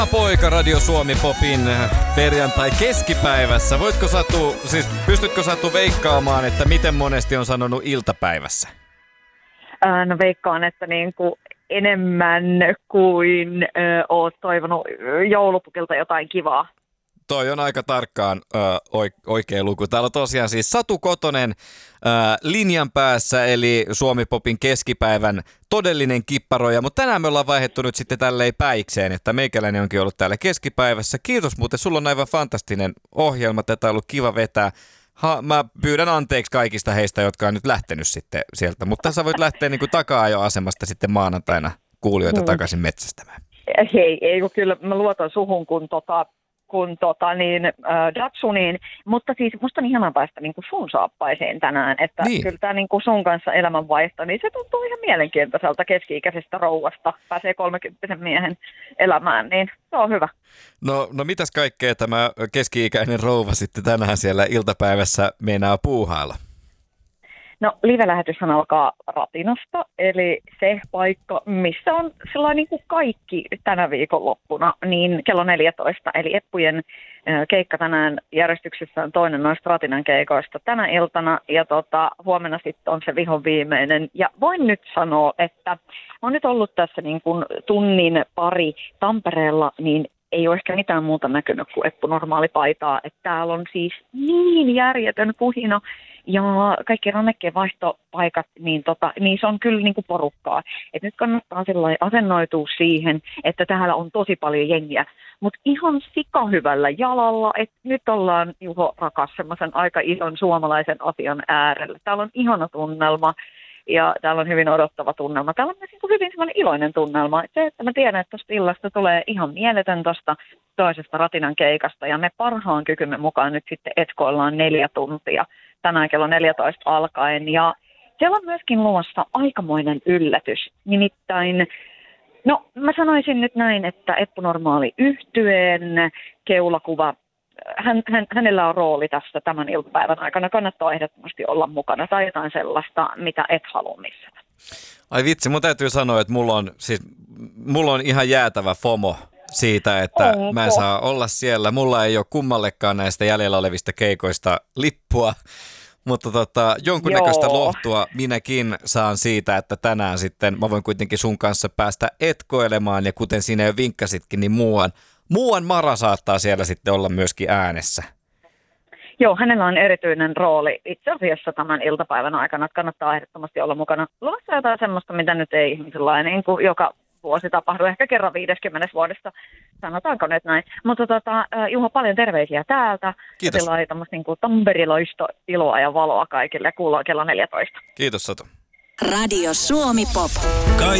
Poika Radio Suomi Popin perjantai keskipäivässä. Pystytkö Satu veikkaamaan, että miten monesti on sanonut iltapäivässä? No veikkaan, että enemmän kuin oot toivonut joulupukilta jotain kivaa. Toi on aika tarkkaan oikea luku. Täällä on tosiaan siis Satu Kotonen linjan päässä, eli Suomi Popin keskipäivän todellinen kipparoija. Mutta tänään me ollaan vaihdettu nyt sitten tälleen päikseen, että meikäläinen onkin ollut täällä keskipäivässä. Kiitos muuten, sulla on aivan fantastinen ohjelma. Tätä on ollut kiva vetää. Mä pyydän anteeksi kaikista heistä, jotka on nyt lähtenyt sitten sieltä. Mutta sä voit lähteä niin kuin takaa-ajoasemasta sitten maanantaina kuulijoita takaisin metsästämään. Hei, ei kun kyllä mä luotan suhun, kun Datsuniin, mutta siis musta on ihanaa päästä sun saappaiseen tänään, että niin. Kyllä tämä sun kanssa elämänvaihto, niin se tuntuu ihan mielenkiintoiselta keski-ikäisestä rouvasta, pääsee 30 miehen elämään, niin se on hyvä. No mitäs kaikkea tämä keski-ikäinen rouva sitten tänään siellä iltapäivässä meinaa puuhailla? No, live-lähetyshän alkaa Ratinasta, eli se paikka, missä on sellainen kaikki tänä viikonloppuna, niin kello 14. Eli Eppujen keikka tänään järjestyksessä on toinen noista Ratinan keikoista tänä iltana, ja huomenna sitten on se vihon viimeinen. Ja voin nyt sanoa, että olen nyt ollut tässä tunnin pari Tampereella, niin ei ole ehkä mitään muuta näkynyt kuin Eppu normaalipaitaa, että täällä on siis niin järjetön kuhina ja kaikki rannekkeen vaihtopaikat, niin se on kyllä porukkaa. Et nyt kannattaa asennoitua siihen, että täällä on tosi paljon jengiä, mutta ihan sikahyvällä jalalla, että nyt ollaan Juho rakas semmoisen aika ison suomalaisen asian äärellä. Täällä on ihana tunnelma. Ja täällä on hyvin odottava tunnelma. Täällä on myös hyvin sellainen iloinen tunnelma. Se, että mä tiedän, että tuosta illasta tulee ihan mieletön tuosta toisesta Ratinan keikasta. Ja me parhaan kykymme mukaan nyt sitten etkoillaan 4 tuntia tänään kello 14 alkaen. Ja siellä on myöskin luvassa aikamoinen yllätys. Nimittäin, no mä sanoisin nyt näin, että Eppu Normaali -yhtyeen keulakuva. Hänellä on rooli tässä tämän iltapäivän aikana. Kannattaa ehdottomasti olla mukana tai jotain sellaista, mitä et halua missata. Ai vitsi, mun täytyy sanoa, että mulla on ihan jäätävä FOMO siitä, että mä en saa olla siellä. Mulla ei ole kummallekaan näistä jäljellä olevista keikoista lippua, mutta jonkunnäköistä lohtua minäkin saan siitä, että tänään sitten mä voin kuitenkin sun kanssa päästä etkoilemaan ja kuten siinä jo vinkkasitkin, niin muuan Mara saattaa siellä sitten olla myöskin äänessä. Joo, hänellä on erityinen rooli itse asiassa tämän iltapäivän aikana, että kannattaa ehdottomasti olla mukana. Luvassa jotain semmoista, mitä nyt ei ihmisellä niin kuin joka vuosi tapahdu, ehkä kerran 50 vuodesta, sanotaanko nyt näin. Mutta Juho, paljon terveisiä täältä. Kiitos. Sillä oli tämmöistä tamberiloista iloa ja valoa kaikille. Kuullaan kello 14. Kiitos Satu. Radio Suomi Pop. Kai